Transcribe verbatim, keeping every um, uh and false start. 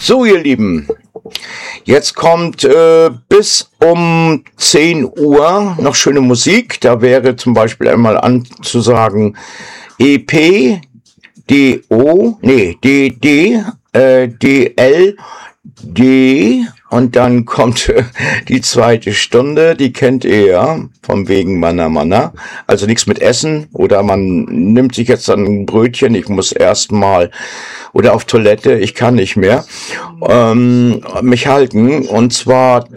So, ihr Lieben, jetzt kommt äh, bis um zehn Uhr noch schöne Musik. Da wäre zum Beispiel einmal anzusagen E P, D O, nee, D D, äh, D L, D und dann kommt äh, die zweite Stunde, die kennt ihr ja, vom wegen Manna Manna. Also nichts mit Essen oder man nimmt sich jetzt dann ein Brötchen, ich muss erstmal oder auf Toilette, ich kann nicht mehr, ähm, mich halten und zwar